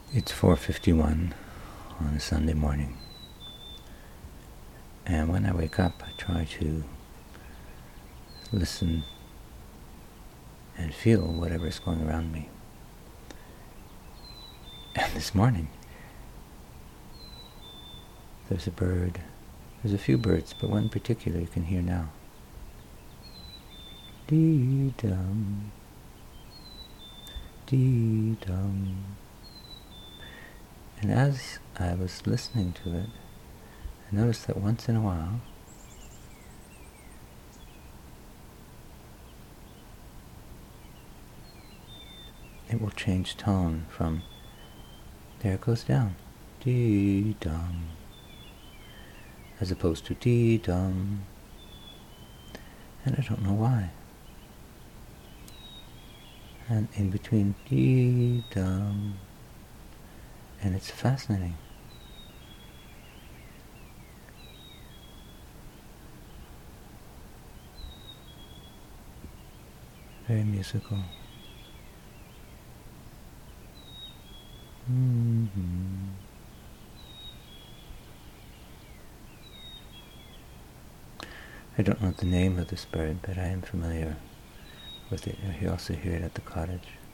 It's 4:51 on a Sunday morning, and when I wake up I try to listen and feel whatever is going around me. And this morning there's a bird, there's a few birds, but one in particular you can hear now. Dee-dum, dee-dum. And as I was listening to it, I noticed that once in a while it will change tone from, there it goes down, dee-dum, as opposed to dee-dum, and I don't know why. And in between dee-dum, and it's fascinating. Very musical. I don't know the name of this bird, but I am familiar with it. You also hear it at the cottage.